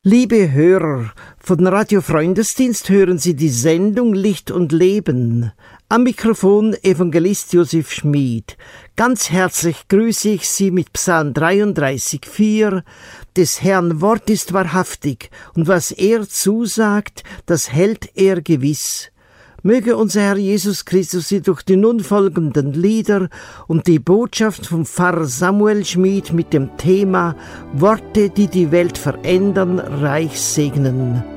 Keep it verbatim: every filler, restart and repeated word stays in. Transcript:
Liebe Hörer, von Radio Freundesdienst hören Sie die Sendung Licht und Leben. Am Mikrofon Evangelist Josef Schmid. Ganz herzlich grüße ich Sie mit Psalm dreiunddreißig, vier. Des Herrn Wort ist wahrhaftig, und was er zusagt, das hält er gewiss. Möge unser Herr Jesus Christus Sie durch die nun folgenden Lieder und die Botschaft vom Pfarrer Samuel Schmid mit dem Thema Worte, die die Welt verändern, reich segnen.